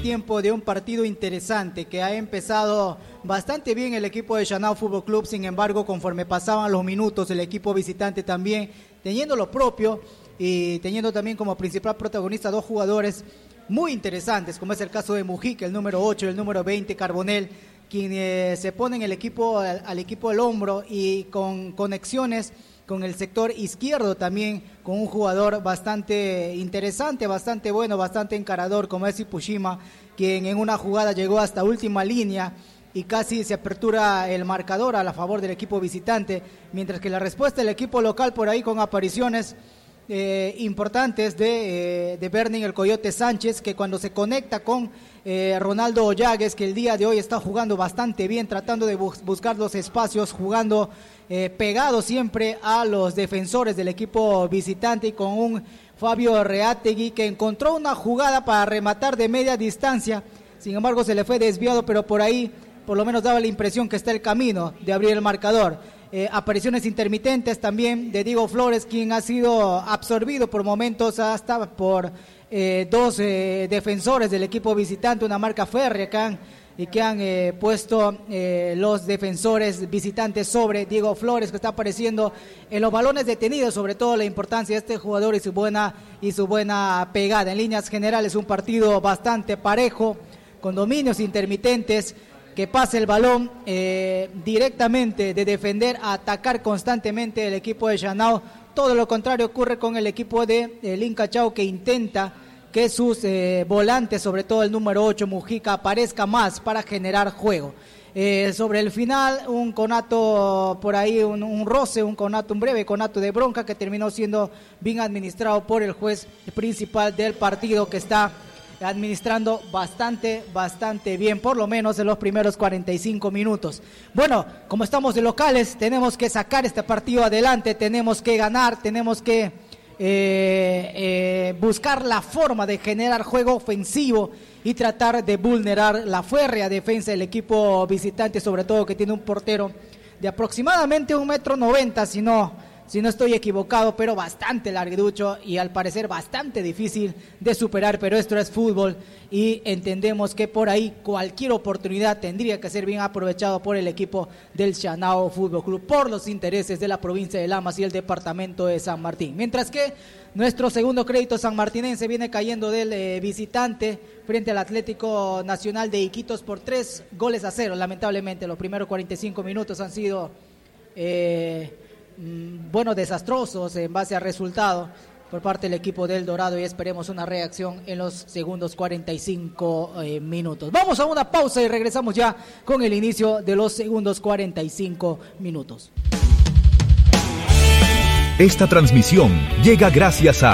tiempo de un partido interesante que ha empezado bastante bien el equipo de Shanao Fútbol Club. Sin embargo, conforme pasaban los minutos, el equipo visitante también teniendo lo propio y teniendo también como principal protagonista dos jugadores muy interesantes, como es el caso de Mujica, el número 8 y el número 20, Carbonell, quienes se ponen al equipo del hombro y con conexiones con el sector izquierdo también, con un jugador bastante interesante, bastante bueno, bastante encarador, como es Ipushima, quien en una jugada llegó hasta última línea y casi se apertura el marcador a la favor del equipo visitante, mientras que la respuesta del equipo local por ahí con apariciones importantes de Berning el Coyote Sánchez, que cuando se conecta con Ronaldo Ollagues, que el día de hoy está jugando bastante bien, tratando de buscar los espacios, jugando pegado siempre a los defensores del equipo visitante, y con un Fabio Reategui que encontró una jugada para rematar de media distancia, sin embargo se le fue desviado, pero por ahí por lo menos daba la impresión que está el camino de abrir el marcador. Apariciones intermitentes también de Diego Flores, quien ha sido absorbido por momentos hasta por dos defensores del equipo visitante, una marca férrea que han puesto los defensores visitantes sobre Diego Flores, que está apareciendo en los balones detenidos, sobre todo la importancia de este jugador y su buena pegada. En líneas generales, un partido bastante parejo, con dominios intermitentes, que pase el balón directamente de defender a atacar constantemente el equipo de Shanao. Todo lo contrario ocurre con el equipo de Inca Chao, que intenta que sus volantes, sobre todo el número 8 Mujica, aparezca más para generar juego. Sobre el final, un conato por ahí, un roce, un breve conato de bronca que terminó siendo bien administrado por el juez principal del partido, que está administrando bastante bien, por lo menos en los primeros 45 minutos. Bueno, como estamos de locales, tenemos que sacar este partido adelante, tenemos que ganar, tenemos que buscar la forma de generar juego ofensivo y tratar de vulnerar la férrea defensa del equipo visitante, sobre todo que tiene un portero de aproximadamente 1,90 m, si no estoy equivocado, pero bastante larguirucho y al parecer bastante difícil de superar, pero esto es fútbol y entendemos que por ahí cualquier oportunidad tendría que ser bien aprovechado por el equipo del Shanao Fútbol Club, por los intereses de la provincia de Lamas y el departamento de San Martín. Mientras que nuestro segundo crédito sanmartinense viene cayendo del visitante frente al Atlético Nacional de Iquitos por 3-0. Lamentablemente los primeros 45 minutos han sido desastrosos en base al resultado por parte del equipo del Dorado, y esperemos una reacción en los segundos 45 minutos. Vamos a una pausa y regresamos ya con el inicio de los segundos 45 minutos. Esta transmisión llega gracias a